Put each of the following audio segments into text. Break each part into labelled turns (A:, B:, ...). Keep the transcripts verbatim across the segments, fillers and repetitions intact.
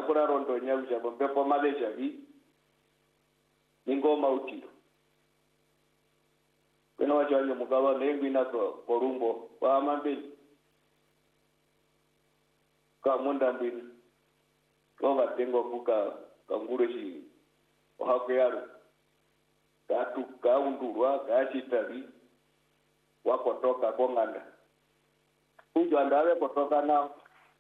A: kura rondo nyausha bombepo malesha vi ningoma utiro kwena wachanya mukawa nengu inako korumbo kwa amambili kwa munda mbili kwa tengo kuka kangure shi ohako yaro katu kaundurwa kashitavi wako toka konganda ujo andawe kutoka nao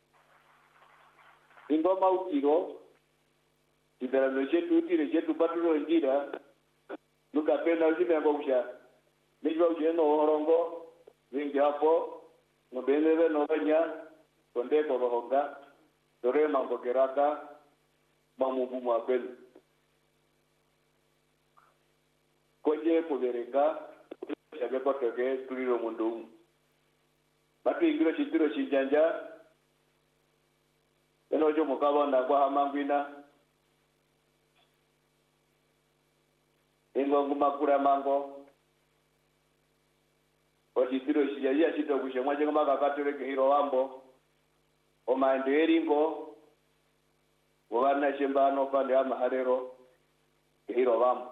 A: ingoma utiro kidara chetu utire chetu patulo njira nukapenda uzime ngosha nijwa ujeno horongo wingi hapo ngobeneve novanya konde ko bahonga dore mambo geraka mamubu mwapeli koje kubereka shabe kotoke tuliro mundu batu igiro chitiro chijanja eno jo mukaba na kwa hamangwina ingo ngumakura mango ochitiro chijanja chito kushemwa je ngoma kakatoleke hiro wambo o maenderingo wana shembano pale ama harero hiro wambo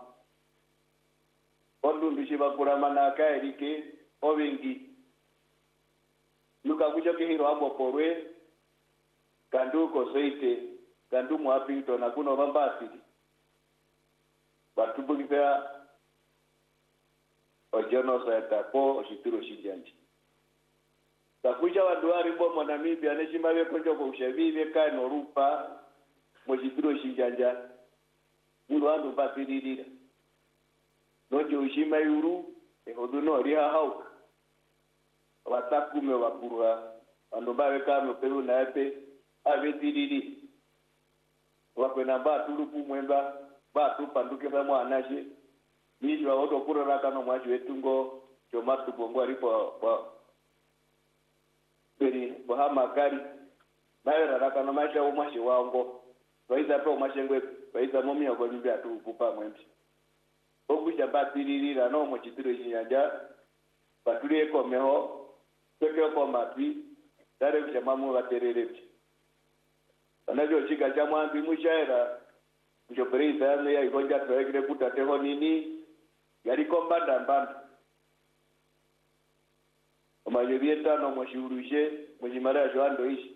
A: ondu ndishiba kuramana kaerike ovingi luka kuja ke hiro wambo porwe kanduko seite kandu mwapito na kuno bambasi batubugita ojono saita po oshitiro shinjanji takuja waduari bomo na mibi aneshima be konjo ko ushabibe kai no rupa moshitiro shinjanja mulu andu bapirira nojo ushima yuru e hoduno ri ha hauka watakume wakurwa ando bawe kama peru na epe abetiriri wakwena ba tulupu mwemba ba tupanduke ba mwanaje nijwa oto kurara kana mwaji wetungo chomatu bongo alipo kwa beri bahama gari nayo raraka na maisha umwashi wango waiza pe umashengwe waiza momi yako nibya tu pupa mwembi okusha batiririra no mo chitiro chinyanja batulie ko meho teke ko mapi dare kuja mamu batererepti anajo chika cha mwambi mushaira njo pereza ne ya igonja tuwekile kutateho nini yali kombanda mbanda omajebieta no moshuruje mujimara joando ishi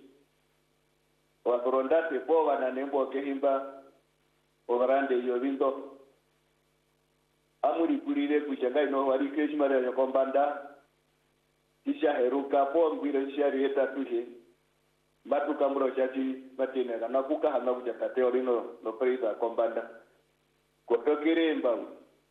A: wakorondate powa na nembo kehimba ogarande yo bindo amuri kulire kuchanga no wali keshimara yo kombanda isha heruka po ngwire shari eta tuje batu kamuro chati batene kana kuka hana kuja kateo lino no pereza kombanda kotokere mbamu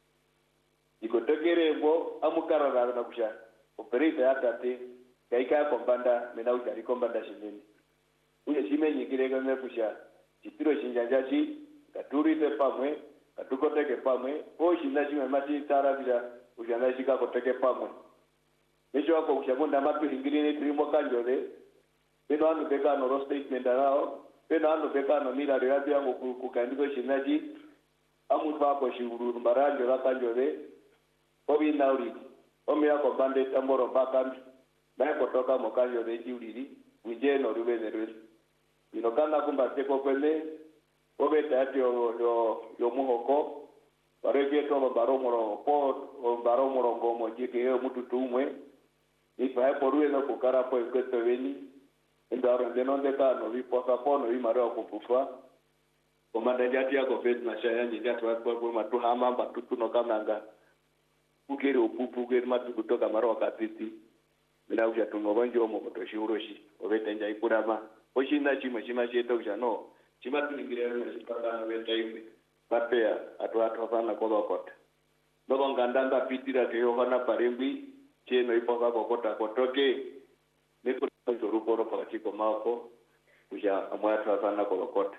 A: ikotokere mbo amukarara na kusha operita atate kaika kombanda mena ujari kombanda shindeni uje simenyi kirega mekusha chitiro chinjanjachi katurite pamwe katukoteke pamwe o shinajime mati tara bila ujanajika koteke pamwe nisho wako kushabunda matu hingirine trimo kanjole peno anu beka no statement nao peno anu beka no mira reabi yangu kukandiko shinaji amu pako shiguru mbaranjo la kanjole obi nauri omi yako bande tamboro bakambi na kutoka mokanjo de jiuliri wije no rubene rwezi inokana kumba teko kwene obe tati yo yo yo muhoko bareke to baromoro po baromoro ngomo jike yo mutu tumwe ipa poruwe no kukara po kweto weni ndaro ndeno ndeka no viposa pono imaro kukufa komanda jati yako fez na shaya nje jatu kwa kwa matu hama batutu no kamanga ukere upupu ukere matu kutoka maro wakatiti bila uja tungobanjo mo motoshi uroshi obetenja ikurama oshinda chima chima cheto no chima tuningire na chipaka na betaiwe papea atwatu sana kolokota dogo ngandanda pitira ke yovana parembi cheno ipoka kokota kotoke niko nzorukoro kwa chiko mako uja amwatu sana kolokota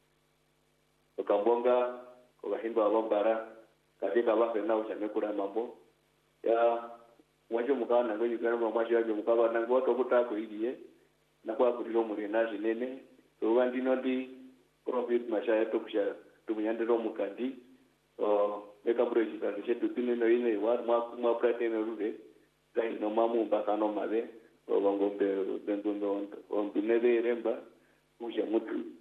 A: okambonga obahindo abambara katika bafe na uja mekura mambo ya mwaje mukana ngo yigana mwaje yaje mukaba nango to kutako idiye na kwa kulilo muri naje nene to wandino di profit mashaya to kusha tumyandero mukandi o meka breji ka chetu tineno ine wa mwa mwa prate no rude kai no mamu mbaka no mabe o bango be bendundo on binebe remba kusha mutu